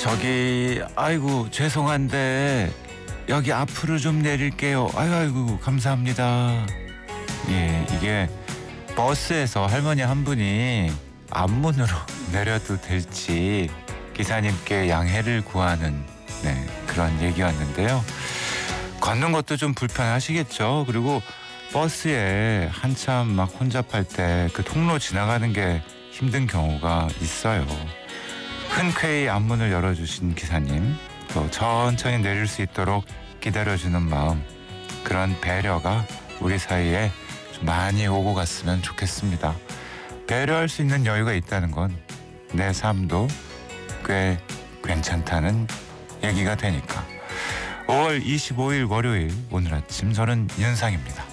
저기 아이고 죄송한데 여기 앞으로 좀 내릴게요. 아이고 감사합니다. 예, 이게 버스에서 할머니 한 분이 앞문으로 내려도 될지 기사님께 양해를 구하는 그런 얘기였는데요. 걷는 것도 좀 불편하시겠죠. 그리고 버스에 한참 막 혼잡할 때 그 통로 지나가는 게 힘든 경우가 있어요. 흔쾌히 앞문을 열어주신 기사님, 또 천천히 내릴 수 있도록 기다려주는 마음, 그런 배려가 우리 사이에 좀 많이 오고 갔으면 좋겠습니다. 배려할 수 있는 여유가 있다는 건 내 삶도 꽤 괜찮다는 얘기가 되니까. 5월 25일 월요일, 오늘 아침 저는 윤상입니다.